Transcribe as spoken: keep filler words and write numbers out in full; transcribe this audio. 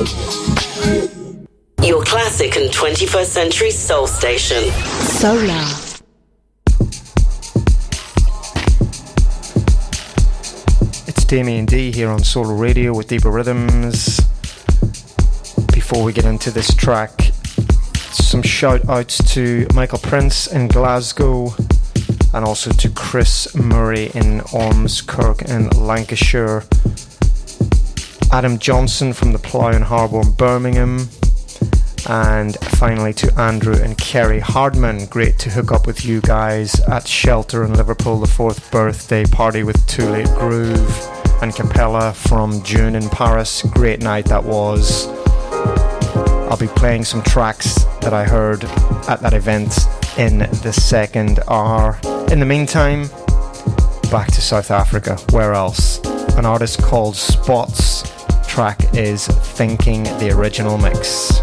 Your classic and twenty-first century soul station. Solar. It's Damien D here on Solar Radio with Deeper Rhythms. Before we get into this track, some shout outs to Michael Prince in Glasgow and also to Chris Murray in Ormskirk in Lancashire, Adam Johnson from the Plough and Harbour in Birmingham, and finally to Andrew and Kerry Hardman. Great to hook up with you guys at Shelter in Liverpool, the fourth birthday party with Too Late Groove and Capella from June in Paris. Great night that was. I'll be playing some tracks that I heard at that event in the second hour. In the meantime, back to South Africa. Where else? An artist called Spots. Track is Thinking, the original mix.